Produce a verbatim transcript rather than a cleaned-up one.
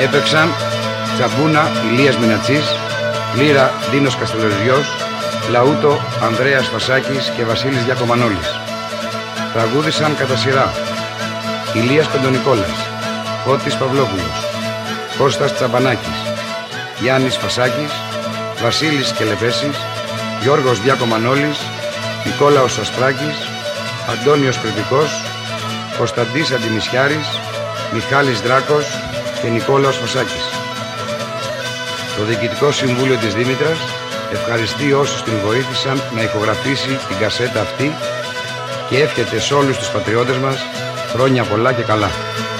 Έπαιξαν Τσαμπούνα Ηλίας Μινατσής, Λύρα Δίνος Καστελοριζιός, Λαούτο Ανδρέας Φασάκης και Βασίλης Διακομανόλης. Τραγούδησαν κατά σειρά Ηλίας Πεντονικόλας, Φώτης Παυλόπουλος, Κώστας Τσαμπανάκης, Γιάννης Φασάκης, Βασίλης Κελεπέσης, Γιώργος Διακομανόλης, Νικόλαος Αστράκης, Αντώνιος Πρετικός, Κωνσταντής Αντιμισιάρης, Μιχάλης Δράκος και Νικόλαος Φασάκης. Το Διοικητικό Συμβούλιο της Δήμητρας ευχαριστεί όσους την βοήθησαν να ηχογραφήσει την κασέτα αυτή και εύχεται σε όλους τους πατριώτες μας χρόνια πολλά και καλά.